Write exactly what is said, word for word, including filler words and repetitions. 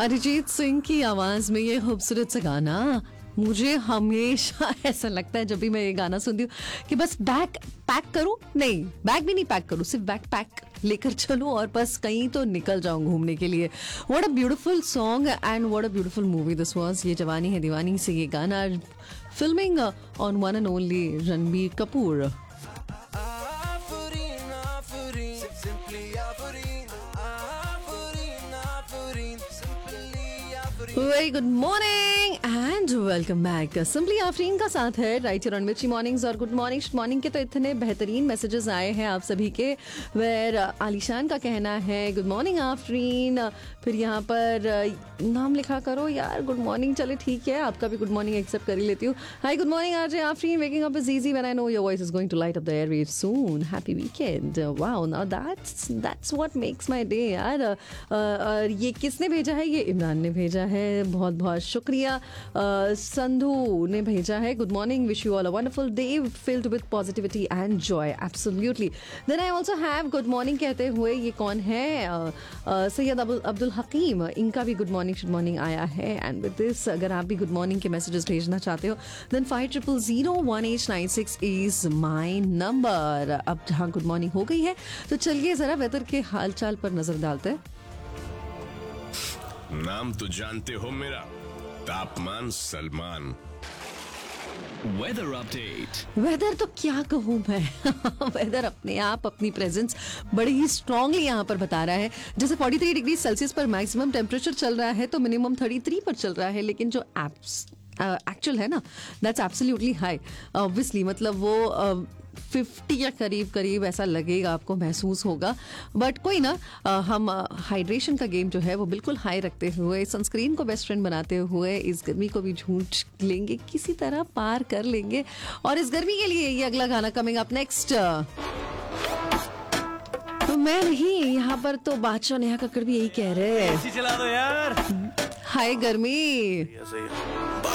अरिजीत सिंह की आवाज में ये खूबसूरत सा गाना मुझे हमेशा ऐसा लगता है जब भी मैं ये गाना सुनती हूँ कि बस बैग पैक करूं, नहीं बैग भी नहीं पैक करूं, सिर्फ बैग पैक लेकर चलूं और बस कहीं तो निकल जाऊं घूमने के लिए। What a beautiful song and what a beautiful movie this was. ये जवानी है दीवानी से ये गाना filming on one and only Ranbir Kapoor. Very good morning and welcome back. Simply Afreen का साथ है राइट हियर ऑन मिर्ची मॉर्निंग्स। और गुड मॉर्निंग मॉर्निंग के तो इतने बेहतरीन मैसेजेस आए हैं आप सभी के। वेर आलिशान का कहना है गुड मॉर्निंग आफरीन। फिर यहाँ पर नाम लिखा करो यार, गुड मॉर्निंग चले ठीक है, आपका भी गुड मॉर्निंग एक्सेप्ट कर ही लेती हूँ। Hi good morning RJ Afreen, waking up is easy when I know your voice is going to light up the airwave soon. Happy weekend. Wow, now that's that's what makes my day यार। और ये किसने भेजा है? ये इमरान ने भेजा है, बहुत बहुत शुक्रिया। संधू ने भेजा है good morning, wish you all a wonderful day filled with positivity and Joy. Absolutely. Then I also have good morning कहते हुए, ये कौन है? सैयद अब्दुल हकीम, इनका भी गुड मॉर्निंग गुड मॉर्निंग आया है। एंड विद दिस अगर आप भी गुड मॉर्निंग के मैसेजेस भेजना चाहते हो then five triple zero one eight nine six is my number. अब जहाँ गुड मॉर्निंग हो गई है तो चलिए जरा वेदर के हाल चाल पर नजर डालते हैं। नाम तो जानते हो मेरा, तापमान सलमान। Weather update. वेदर तो क्या कहूँ मैं वेदर अपने आप अपनी प्रेजेंस बड़ी ही स्ट्रांगली यहाँ पर बता रहा है। जैसे तैंतालीस डिग्री सेल्सियस पर मैक्सिमम टेम्परेचर चल रहा है तो मिनिमम तैंतीस पर चल रहा है, लेकिन जो एप्स एक्चुअल है ना दैट्स एब्सोल्युटली हाई। ऑब्वियसली मतलब वो फिफ्टी या करीब करीब ऐसा लगेगा, आपको महसूस होगा। बट कोई ना, आ, हम हाइड्रेशन का गेम जो है वो बिल्कुल हाई रखते हुए, सनस्क्रीन को बेस्ट फ्रेंड बनाते हुए इस गर्मी को भी झूठ लेंगे, किसी तरह पार कर लेंगे। और इस गर्मी के लिए ये अगला गाना कमिंग अप नेक्स्ट। तो मैं नहीं, यहाँ पर तो बादशाह नेहा कक्कड़ भी यही कह रहे हैं, चला दो यार, हाय गर्मी।